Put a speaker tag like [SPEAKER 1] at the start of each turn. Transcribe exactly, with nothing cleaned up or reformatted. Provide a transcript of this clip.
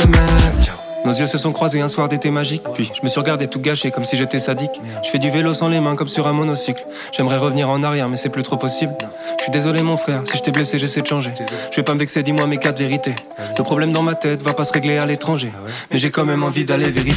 [SPEAKER 1] jamais. Nos yeux se sont croisés un soir d'été magique. Puis je me suis regardé tout gâché comme si j'étais sadique. Je fais du vélo sans les mains comme sur un monocycle. J'aimerais revenir en arrière mais c'est plus trop possible. Je suis désolé mon frère, si je t'ai blessé j'essaie de changer. Je vais pas me vexer, dis-moi mes quatre vérités. Le problème dans ma tête va pas se régler à l'étranger, mais j'ai quand même envie d'aller vérifier.